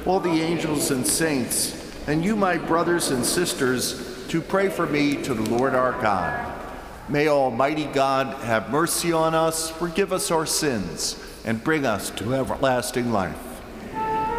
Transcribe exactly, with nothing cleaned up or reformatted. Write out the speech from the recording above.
all the angels and saints, and you, my brothers and sisters, to pray for me to the Lord our God. May Almighty God have mercy on us, forgive us our sins, and bring us to everlasting life.